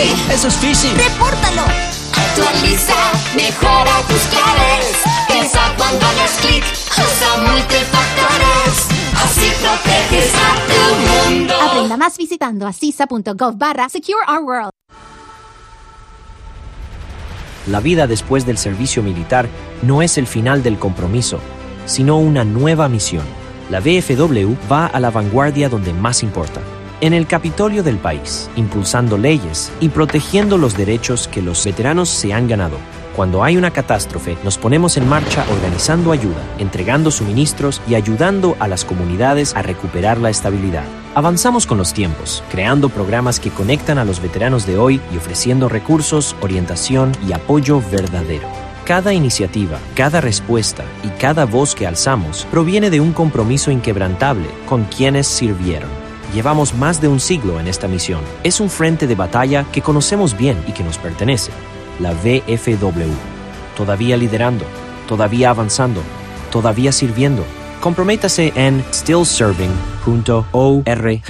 ¡Eso es phishing! ¡Repórtalo! Actualiza, mejora tus claves. Piensa cuando hagas clic, usa multifactores. Así proteges a tu mundo. Aprenda más visitando acisa.gov/Secure Our World. La vida después del servicio militar no es el final del compromiso, sino una nueva misión. La VFW va a la vanguardia donde más importa, en el Capitolio del país, impulsando leyes y protegiendo los derechos que los veteranos se han ganado. Cuando hay una catástrofe, nos ponemos en marcha organizando ayuda, entregando suministros y ayudando a las comunidades a recuperar la estabilidad. Avanzamos con los tiempos, creando programas que conectan a los veteranos de hoy y ofreciendo recursos, orientación y apoyo verdadero. Cada iniciativa, cada respuesta y cada voz que alzamos proviene de un compromiso inquebrantable con quienes sirvieron. Llevamos más de un siglo en esta misión. Es un frente de batalla que conocemos bien y que nos pertenece. La VFW. Todavía liderando, todavía avanzando, todavía sirviendo. Comprométase en stillserving.org.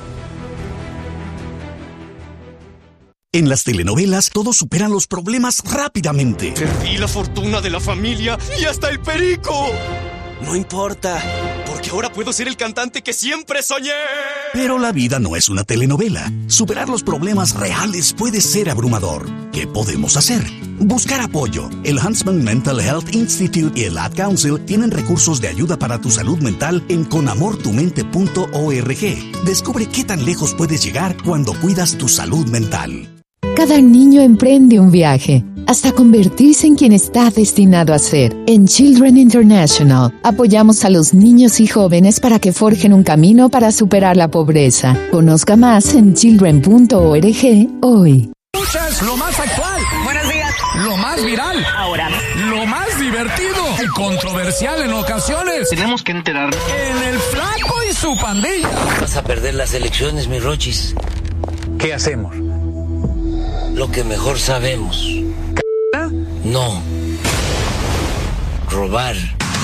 En las telenovelas, todos superan los problemas rápidamente. Perdí la fortuna de la familia y hasta el perico. No importa, porque ahora puedo ser el cantante que siempre soñé. Pero la vida no es una telenovela. Superar los problemas reales puede ser abrumador. ¿Qué podemos hacer? Buscar apoyo. El Huntsman Mental Health Institute y el Ad Council tienen recursos de ayuda para tu salud mental en conamortumente.org. Descubre qué tan lejos puedes llegar cuando cuidas tu salud mental. Cada niño emprende un viaje hasta convertirse en quien está destinado a ser. En Children International, apoyamos a los niños y jóvenes para que forjen un camino para superar la pobreza. Conozca más en children.org hoy. Escuchas lo más actual. Buenos días. Lo más viral. Ahora. Lo más divertido. Y controversial en ocasiones. Tenemos que enterar. En el Flaco y su pandilla. Vas a perder las elecciones, mi Rochis. ¿Qué hacemos? Lo que mejor sabemos. No. Robar.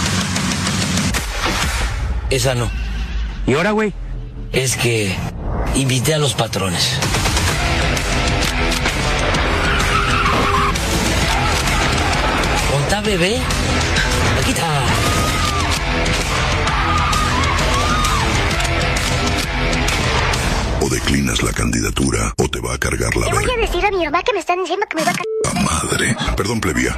Esa no. ¿Y ahora, güey? Es que invité a los patrones. ¿Contá, bebé? Aquí está. O declinas la candidatura o te va a cargar la verga. Le voy a decir a mi mamá que me están diciendo que me va a cargar. ¡La madre! Perdón, plebía.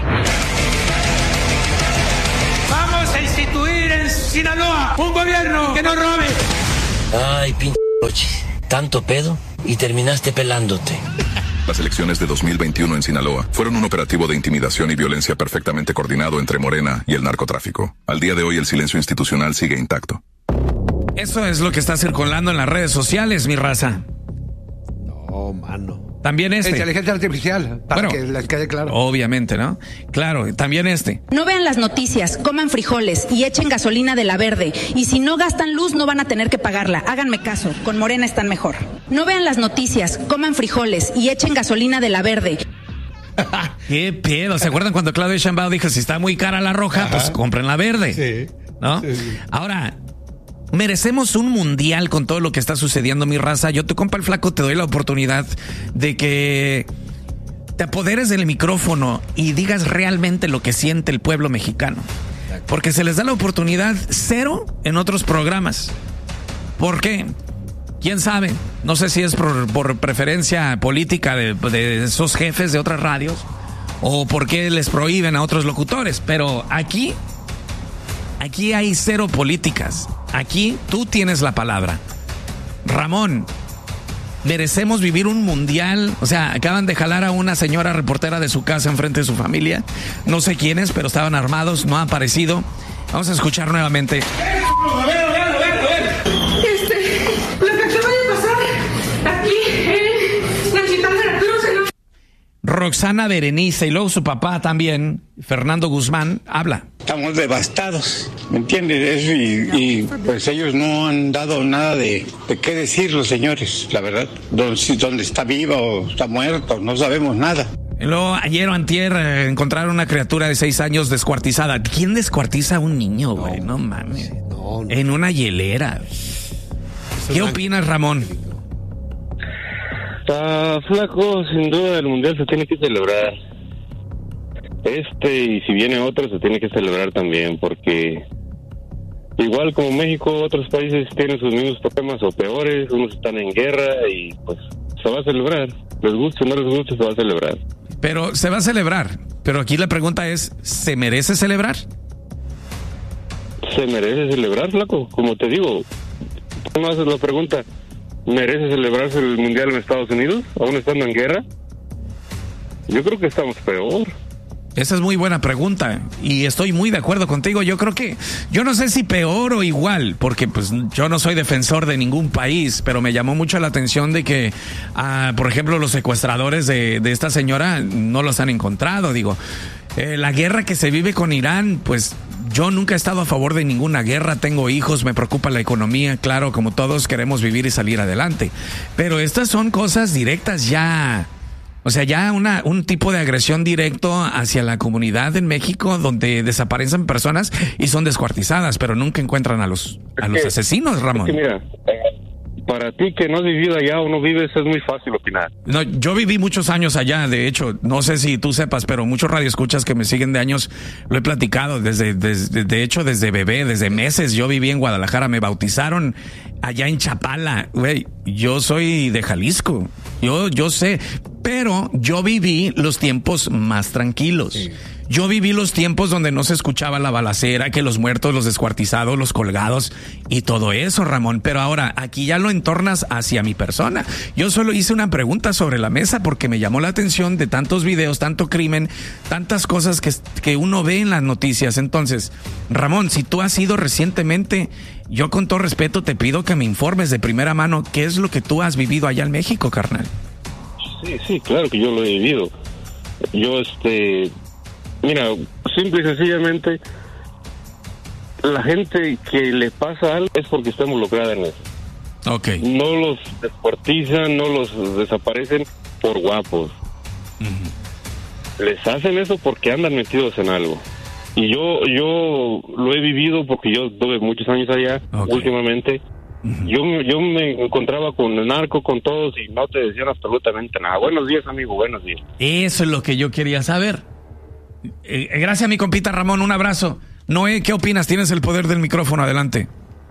Vamos a instituir en Sinaloa un gobierno que no robe. Ay, pinche Rochis. Tanto pedo y terminaste pelándote. Las elecciones de 2021 en Sinaloa fueron un operativo de intimidación y violencia perfectamente coordinado entre Morena y el narcotráfico. Al día de hoy el silencio institucional sigue intacto. Eso es lo que está circulando en las redes sociales, mi raza. No, mano. También Inteligencia artificial, para que les quede claro. Obviamente, ¿no? Claro, también No vean las noticias, coman frijoles y echen gasolina de la verde. Y si no gastan luz, no van a tener que pagarla. Háganme caso, con Morena están mejor. No vean las noticias, coman frijoles y echen gasolina de la verde. ¿Qué pedo? ¿Se acuerdan cuando Claudia Sheinbaum dijo, si está muy cara la roja, pues compren la verde? Sí. ¿No? Sí. Ahora, merecemos un mundial con todo lo que está sucediendo, mi raza. Yo, tu compa el Flaco, te doy la oportunidad de que te apoderes del micrófono y digas realmente lo que siente el pueblo mexicano. Porque se les da la oportunidad cero en otros programas. ¿Por qué? ¿Quién sabe? No sé si es por preferencia política de esos jefes de otras radios o por qué les prohíben a otros locutores. Pero aquí hay cero políticas. Aquí tú tienes la palabra. Ramón, merecemos vivir un mundial. O sea, acaban de jalar a una señora reportera de su casa enfrente de su familia. No sé quiénes, pero estaban armados, no ha aparecido. Vamos a escuchar nuevamente. A ver. Lo que acaba de pasar aquí en la Ciudad de la Cruz. Roxana Berenice y luego su papá también, Fernando Guzmán, habla. Estamos devastados, ¿me entiendes? Y pues ellos no han dado nada de qué decir los señores, la verdad. Dónde está viva o está muerto, no sabemos nada. Y luego ayer o antier encontraron una criatura de 6 años descuartizada. ¿Quién descuartiza a un niño, güey? No mames. No. En una hielera. ¿Qué opinas, Ramón? Flaco, sin duda el mundial se tiene que celebrar. Y si viene otro se tiene que celebrar también, porque igual como México, otros países tienen sus mismos problemas o peores, unos están en guerra y pues se va a celebrar. Les guste o no les guste, se va a celebrar. Pero se va a celebrar. Pero aquí la pregunta es, ¿se merece celebrar? Se merece celebrar, Flaco. Como te digo, tú me haces la pregunta, ¿merece celebrarse el mundial en Estados Unidos, aún estando en guerra? Yo creo que estamos peor. Esa es muy buena pregunta y estoy muy de acuerdo contigo. Yo creo que, yo no sé si peor o igual, porque pues yo no soy defensor de ningún país, pero me llamó mucho la atención de que, por ejemplo, los secuestradores de esta señora no los han encontrado. Digo, la guerra que se vive con Irán, pues yo nunca he estado a favor de ninguna guerra, tengo hijos, me preocupa la economía, claro, como todos queremos vivir y salir adelante. Pero estas son cosas directas ya. O sea, ya un tipo de agresión directo hacia la comunidad en México donde desaparecen personas y son descuartizadas, pero nunca encuentran a los asesinos, Ramón. Es que mira, para ti que no has vivido allá o no vives es muy fácil opinar. No, yo viví muchos años allá, de hecho, no sé si tú sepas, pero muchos radioescuchas que me siguen de años lo he platicado, de hecho desde bebé, desde meses yo viví en Guadalajara, me bautizaron allá en Chapala, güey, yo soy de Jalisco, yo sé, pero yo viví los tiempos más tranquilos. Sí. Yo viví los tiempos donde no se escuchaba la balacera, que los muertos, los descuartizados, los colgados y todo eso, Ramón. Pero ahora, aquí ya lo entornas hacia mi persona. Yo solo hice una pregunta sobre la mesa porque me llamó la atención de tantos videos, tanto crimen, tantas cosas que uno ve en las noticias. Entonces, Ramón, si tú has ido recientemente, yo con todo respeto te pido que me informes de primera mano qué es lo que tú has vivido allá en México, carnal. Sí, claro que yo lo he vivido. Yo, mira, simple y sencillamente, la gente que le pasa algo es porque está involucrada en eso. Okay. No los descuartizan, no los desaparecen por guapos. Uh-huh. Les hacen eso porque andan metidos en algo. Y yo lo he vivido porque yo tuve muchos años allá, últimamente. Uh-huh. Yo me encontraba con el narco, con todos, y no te decían absolutamente nada. Buenos días, amigo, buenos días. Eso es lo que yo quería saber. Gracias, mi compita Ramón, un abrazo. Noé, ¿qué opinas? Tienes el poder del micrófono, adelante.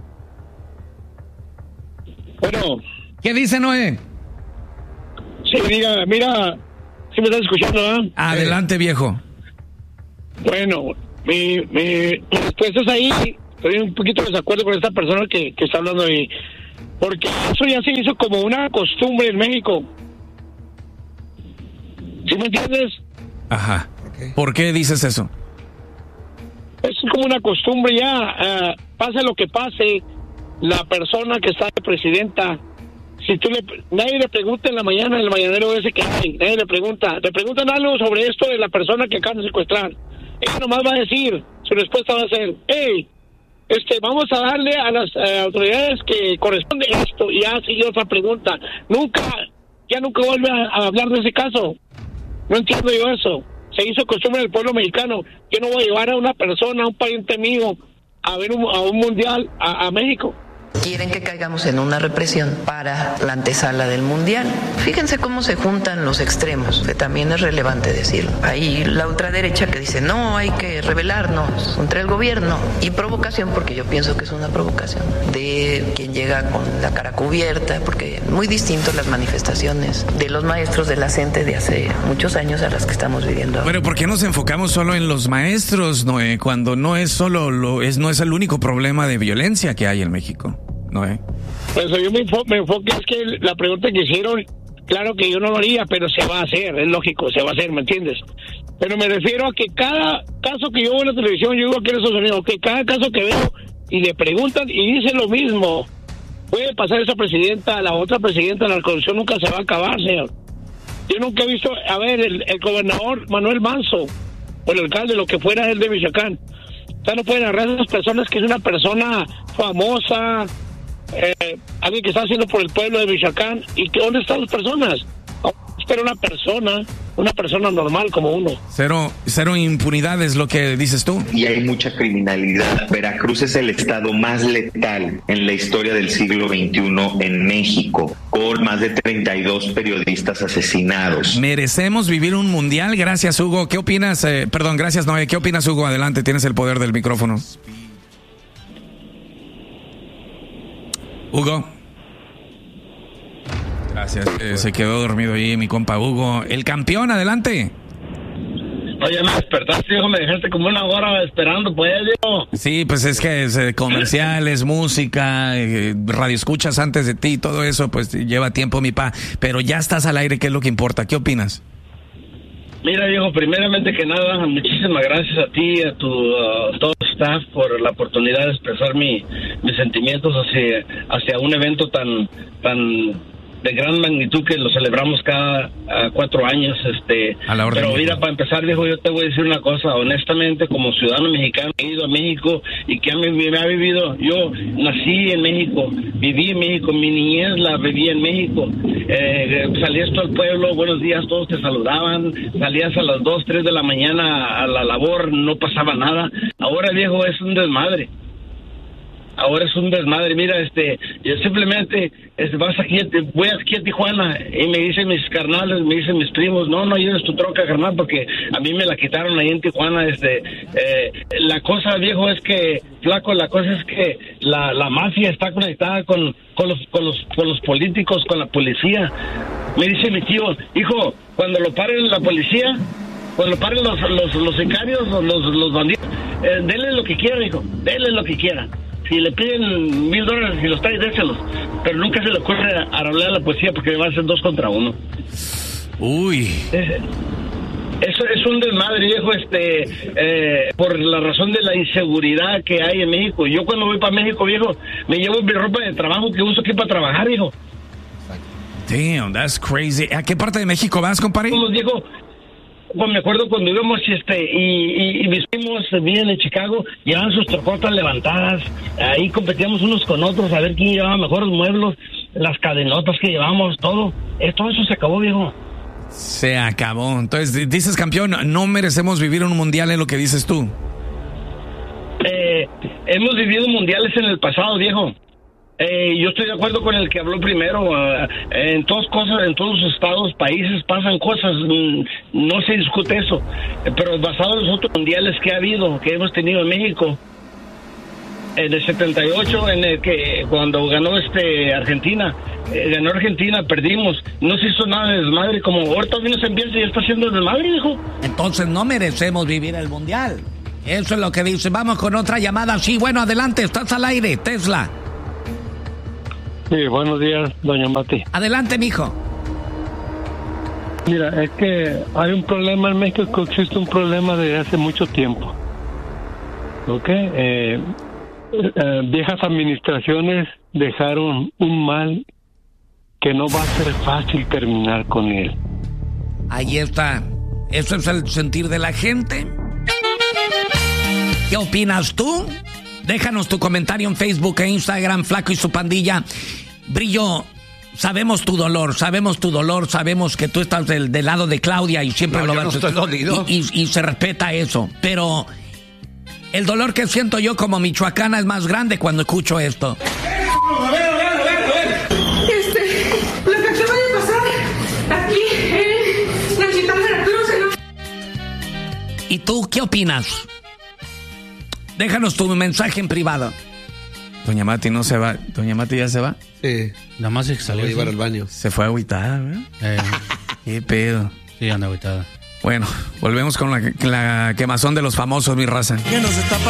Bueno. ¿Qué dice Noé? Sí, mira, ¿sí me estás escuchando, ¿eh? Adelante, viejo. Bueno, mi respuesta es ahí. Estoy un poquito de desacuerdo con esta persona que está hablando ahí, porque eso ya se hizo como una costumbre en México. ¿Sí me entiendes? Ajá. ¿Por qué dices eso? Es como una costumbre ya, pase lo que pase, la persona que está de presidenta, si nadie le pregunta en la mañana, en el mañanero ese que hay, nadie le preguntan algo sobre esto de la persona que acaban de secuestrar. Ella nomás va a decir, su respuesta va a ser, hey, vamos a darle a las autoridades que corresponde esto, y ya sigue otra pregunta. Ya nunca vuelve a hablar de ese caso. No entiendo yo eso. Se hizo costumbre del pueblo mexicano. Yo no voy a llevar a una persona, a un pariente mío, a ver a un mundial a México. Quieren que caigamos en una represión para la antesala del mundial. Fíjense cómo se juntan los extremos, que también es relevante decirlo. Hay la ultraderecha que dice, no, hay que rebelarnos contra el gobierno. Y provocación, porque yo pienso que es una provocación, de quien llega con la cara cubierta, porque muy distinto las manifestaciones de los maestros de la CENTE de hace muchos años a las que estamos viviendo ahora. Pero ¿por qué nos enfocamos solo en los maestros, Noé, cuando no es solo no es el único problema de violencia que hay en México? Noé. Pues yo me enfoque, es que la pregunta que hicieron, claro que yo no lo haría, pero se va a hacer, es lógico, se va a hacer, ¿me entiendes? Pero me refiero a que cada caso que yo veo en la televisión, yo digo aquí en Estados Unidos, que cada caso que veo y le preguntan y dicen lo mismo, puede pasar esa presidenta, la otra presidenta, la corrupción nunca se va a acabar, señor. Yo nunca he visto, a ver, el gobernador Manuel Manso, o el alcalde, lo que fuera él de Michoacán, o sea, no pueden agarrar a esas personas que es una persona famosa, alguien que está haciendo por el pueblo de Michoacán, y ¿dónde están las personas? pero una persona normal como uno. Cero impunidad es lo que dices tú. Y hay mucha criminalidad. Veracruz es el estado más letal en la historia del siglo XXI en México, con más de 32 periodistas asesinados. Merecemos vivir un mundial. Gracias, Hugo. ¿Qué opinas? Gracias, Noé. ¿Qué opinas, Hugo? Adelante, tienes el poder del micrófono. Hugo. Gracias. Se quedó dormido ahí mi compa Hugo. El campeón, adelante. Oye, me despertaste, hijo, me dejaste como una hora esperando, pues, hijo. Sí, pues es que comerciales, música, radio escuchas antes de ti, todo eso, pues lleva tiempo, mi pa. Pero ya estás al aire, que es lo que importa. ¿Qué opinas? Mira, viejo, primeramente que nada, muchísimas gracias a ti y a todo el staff por la oportunidad de expresar mis sentimientos hacia un evento tan de gran magnitud que lo celebramos cada 4 años. A la orden. Pero mira, para empezar, viejo, yo te voy a decir una cosa. Honestamente, como ciudadano mexicano, he ido a México y que me ha vivido. Yo nací en México, viví en México, mi niñez la viví en México. Salías tú al pueblo, buenos días, todos te saludaban. Salías a las 2, 3 de la mañana a la labor, no pasaba nada. Ahora, viejo, es un desmadre. Ahora es un desmadre. Mira, yo simplemente voy aquí a Tijuana y me dicen mis carnales, me dicen mis primos, no lleves tu troca, carnal, porque a mí me la quitaron ahí en Tijuana. La cosa, viejo, es que, flaco, la cosa es que la mafia está conectada con los políticos, con la policía. Me dice mi tío, hijo, cuando lo paren la policía, cuando paren los sicarios, los bandidos, denle lo que quieran, hijo, denle lo que quieran. Si le piden $1,000 y los trae, déselos. Pero nunca se le ocurre hablar a la policía porque va a ser 2 contra 1. Uy. Eso es un desmadre, viejo, por la razón de la inseguridad que hay en México. Yo cuando voy para México, viejo, me llevo mi ropa de trabajo que uso aquí para trabajar, viejo. Damn, that's crazy. ¿A qué parte de México vas, compadre? Como dijo, pues me acuerdo cuando íbamos y mis primos vivían en Chicago, llevaban sus trocotas levantadas, ahí competíamos unos con otros a ver quién llevaba mejores muebles, las cadenotas que llevábamos, todo eso se acabó, viejo. Se acabó. Entonces, dices, campeón, no merecemos vivir un mundial, en lo que dices tú. Hemos vivido mundiales en el pasado, viejo. Yo estoy de acuerdo con el que habló primero. En todos los estados, países pasan cosas, no se discute eso. Pero basado en los otros mundiales que hemos tenido en México, en el 78, en el que cuando ganó Argentina, perdimos, no se hizo nada de desmadre. Como ahorita vino se empieza y ya está haciendo desmadre, hijo. Entonces no merecemos vivir el mundial. Eso es lo que dice. Vamos con otra llamada. Sí, bueno, adelante, estás al aire, Tesla. Sí, buenos días, doña Mati. Adelante, mijo. Mira, es que hay un problema en México, existe un problema desde hace mucho tiempo. ¿Ok? Viejas administraciones dejaron un mal que no va a ser fácil terminar con él. Ahí está. Eso es el sentir de la gente. ¿Qué opinas tú? Déjanos tu comentario en Facebook e Instagram, Flaco y su pandilla. Brillo, sabemos tu dolor, sabemos que tú estás del lado de Claudia y siempre lo vas a... No estoy dolido. Y se respeta eso, pero el dolor que siento yo como michoacana es más grande cuando escucho esto. A ver. Lo que acaba de pasar aquí en la ciudad de Veracruz. ¿Y tú qué opinas? Déjanos tu mensaje en privado. Doña Mati no se va. ¿Doña Mati ya se va? Sí. Nada más se salió. Voy a llevar al baño. Se fue agüitada, ¿verdad? Qué pedo. Sí, anda agüitada. Bueno, volvemos con la quemazón de los famosos, mi raza. ¿Qué nos está pasando?